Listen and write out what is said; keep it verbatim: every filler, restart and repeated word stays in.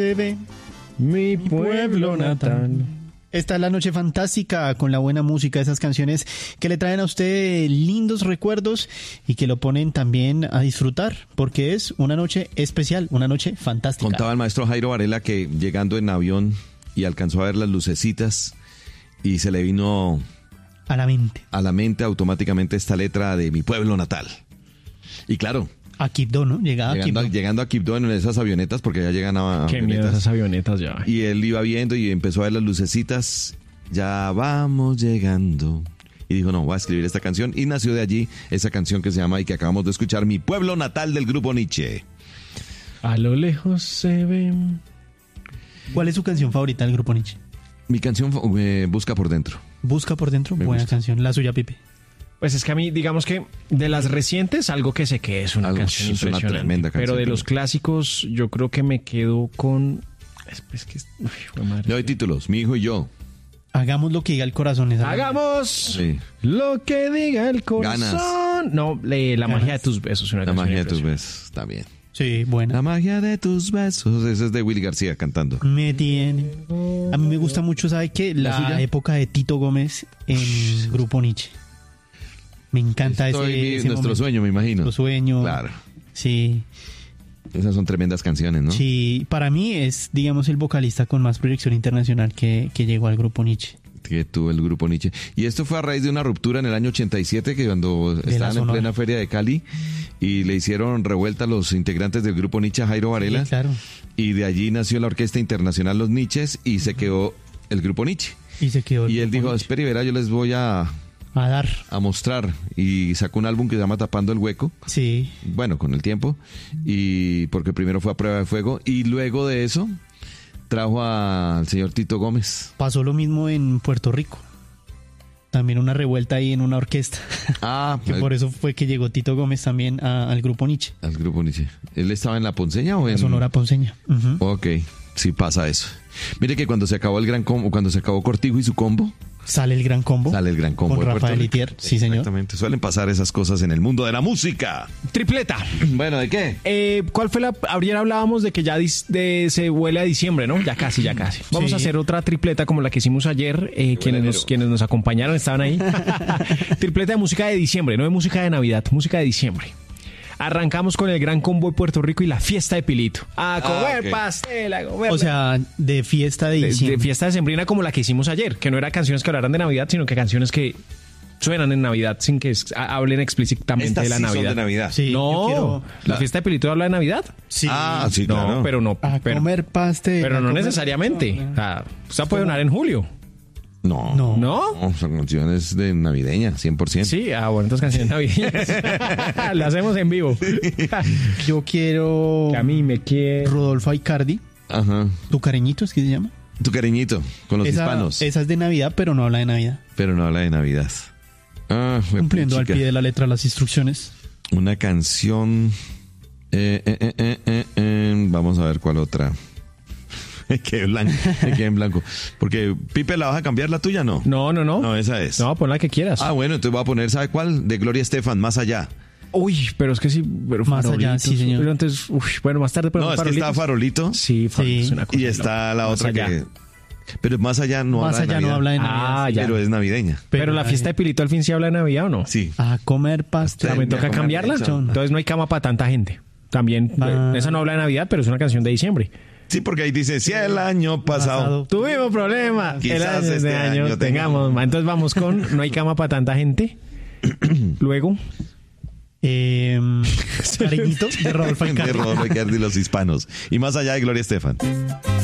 Mi pueblo natal. Esta es la noche fantástica con la buena música, esas canciones que le traen a usted lindos recuerdos y que lo ponen también a disfrutar, porque es una noche especial, una noche fantástica. Contaba el maestro Jairo Varela que llegando en avión y alcanzó a ver las lucecitas y se le vino a la mente. A la mente automáticamente esta letra de Mi pueblo natal. Y claro, a Quibdó, ¿no? Llegaba llegando, a, llegando a Quibdó en esas avionetas, porque ya llegan a Qué miedo esas avionetas ya. Y él iba viendo y empezó a ver las lucecitas. Ya vamos llegando. Y dijo, no, voy a escribir esta canción. Y nació de allí esa canción que se llama y que acabamos de escuchar, Mi pueblo natal, del grupo Nietzsche. A lo lejos se ve. ¿Cuál es su canción favorita del grupo Nietzsche? Mi canción, eh, Busca por dentro. Busca por dentro, Me buena gusta. canción. La suya, Pipe. Pues es que a mí, digamos que de las recientes, algo que sé que es una Algo, canción es una impresionante. tremenda canción, pero de pero- los clásicos, yo creo que me quedo con... Es, es que... Uy, jue madre. Le doy títulos, Mi hijo y yo. Hagamos lo que diga el corazón. Esa Hagamos Sí. lo que diga el corazón. Ganas. No, le- la Ganas. magia de tus besos. Una La canción magia de tus impresionante. besos, está bien. Sí, buena. La magia de tus besos. Ese es de Willy García cantando. Me tiene. A mí me gusta mucho, ¿sabe qué? ¿La La, suya? época de Tito Gómez en Grupo Nietzsche. Me encanta Estoy ese, vi- ese nuestro momento. sueño, me imagino. Nuestro sueño. Claro. Sí. Esas son tremendas canciones, ¿no? Sí, para mí es, digamos, el vocalista con más proyección internacional que, que llegó al Grupo Nietzsche. Que tuvo el grupo Nietzsche. Y esto fue a raíz de una ruptura en el año ochenta y siete, que cuando la estaban en Sonora. plena feria de Cali y le hicieron revuelta a los integrantes del grupo Nietzsche a Jairo Varela. Sí, claro. Y de allí nació la Orquesta Internacional Los Nietzsches y se quedó el grupo Nietzsche. Y se quedó. el Y él Grupo dijo, Nietzsche. espera y verá, yo les voy a, A dar. a mostrar. Y sacó un álbum que se llama Tapando el Hueco. Sí. Bueno, con el tiempo. Y porque primero fue a Prueba de Fuego. Y luego de eso trajo al señor Tito Gómez. Pasó lo mismo en Puerto Rico. También una revuelta ahí en una orquesta. Ah, Que por eso fue que llegó Tito Gómez también a- al Grupo Nietzsche. al grupo Nietzsche. ¿Él estaba en La Ponceña o en...? La Sonora Ponceña. Ujú. Ok, sí pasa eso. Mire que cuando se acabó el gran combo, cuando se acabó Cortijo y su combo, Sale el Gran Combo. sale el gran combo Con de Puerto Rafael Rico. Itier. Sí, señor. Exactamente, suelen pasar esas cosas en el mundo de la música. Tripleta. Bueno, ¿de qué? Eh, ¿Cuál fue la...? Ayer hablábamos de que ya dis- de- se huele a diciembre, ¿no? Ya casi, ya casi. Vamos Sí. a hacer otra tripleta como la que hicimos ayer. Eh, quienes, nos, enero. quienes nos acompañaron estaban ahí. Tripleta de música de diciembre, no de música de Navidad, música de diciembre. Arrancamos con el Gran Combo de Puerto Rico y la fiesta de Pilito. A comer ok. pastel, a comer... O sea, de fiesta de de, diciembre. de fiesta decembrina como la que hicimos ayer, que no era canciones que hablaran de Navidad, sino que canciones que suenan en Navidad sin que es- a- hablen explícitamente Estas de la sí Navidad. son de Navidad. Sí, No, yo quiero la fiesta de Pilito habla de Navidad. Sí. Ah, sí, No, claro. pero no. A pero, comer pastel. pero a no comer- necesariamente. O sea, esa puede sonar en julio. No. No. ¿No? No, son canciones de navideña, cien por ciento. Sí, ah, bueno, estas canciones navideñas. Las hacemos en vivo. Yo quiero. Que a mí me quiere. Rodolfo Aicardi. Ajá. ¿Tu cariñito es que se llama? Tu cariñito, con los esa, hispanos. esa es de Navidad, pero no habla de Navidad. Pero no habla de Navidad. Ah, fue Cumpliendo al puchica. pie de la letra las instrucciones. Una canción... eh, eh, eh, eh, eh, eh, vamos a ver cuál otra. Me quedé blanco, me quedé en blanco. Porque, Pipe, ¿la vas a cambiar la tuya? No. No, no, no. No, esa es. No, pon la que quieras. Ah, bueno, entonces voy a poner, ¿sabe cuál? De Gloria Estefan, Más Allá. Uy, pero es que sí. Pero Más allá, farolitos. sí, señor. Pero entonces, uy, bueno, más tarde ponemos No, es que está farolitos. Farolito Sí, farolitos, Sí. una cosa y está la Más otra allá. que... Pero Más Allá no Más habla de allá no Navidad. habla de Navidad. Ah, ya. Pero es navideña. Pero, la fiesta de Pilito al fin sí habla de Navidad o no? Sí. A comer pastel. ¿También me toca acuerdo cambiarla? de eso. Entonces no hay cama para tanta gente. También, Ah. eh, esa no habla de Navidad, pero es una canción de diciembre. Sí, porque ahí dice, si el año pasado... Pasado. Tuvimos problemas. El Quizás año este de año año tengamos más. Entonces vamos con No hay cama para tanta gente. Luego, Eh, cariñito de Rodolfo de Aicardi. Rodolfo Aicardi y los hispanos. Y Más Allá de Gloria Estefan.